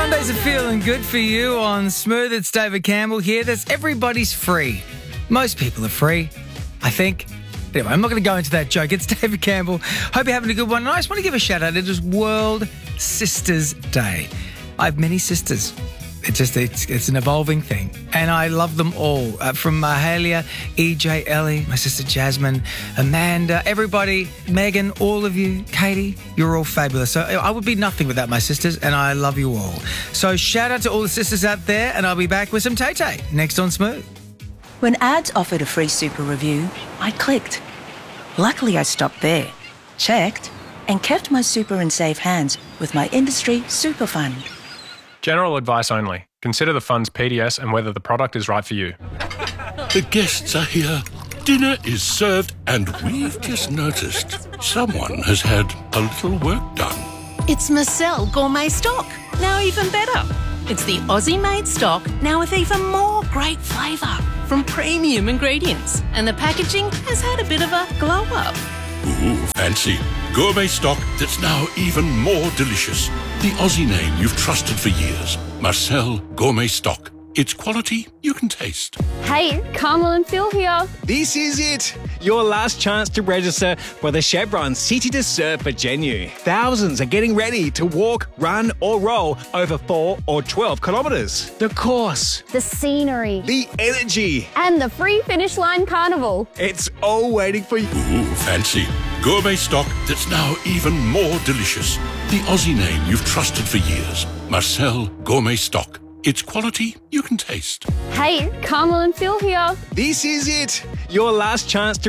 Sundays are feeling good for you on Smooth. It's David Campbell here. Everybody's free. Most people are free, I think. Anyway, I'm not going to go into that joke. It's David Campbell. Hope you're having a good one. And I just want to give a shout out. It is World Sisters Day. I have many sisters. It's an evolving thing. And I love them all. From Mahalia, EJ, Ellie, my sister Jasmine, Amanda, everybody, Megan, all of you, Katie, you're all fabulous. So I would be nothing without my sisters, and I love you all. So shout out to all the sisters out there, and I'll be back with some Tay-Tay next on Smooth. When ads offered a free super review, I clicked. Luckily, I stopped there, checked, and kept my super in safe hands with my industry super fund. General advice only. Consider the fund's PDS and whether the product is right for you. The guests are here. Dinner is served, and we've just noticed someone has had a little work done. It's Marcel Gourmet Stock, now even better. It's the Aussie-made stock, now with even more great flavour from premium ingredients. And the packaging has had a bit of a glow-up. Ooh, fancy. Gourmet stock that's now even more delicious. The Aussie name you've trusted for years. Marcel Gourmet Stock. It's quality you can taste. Hey, Carmel and Phil here. This is it. Your last chance to register for the Chevron City to Surf for Genu. Thousands are getting ready to walk, run or roll over 4 or 12 kilometres. The course, The scenery. the energy, And the free finish line carnival. it's all waiting for you. Ooh, fancy. Gourmet stock that's now even more delicious. The Aussie name you've trusted for years. Marcel Gourmet Stock. It's quality you can taste. Hey, Carmel and Phil here. This is it. Your last chance to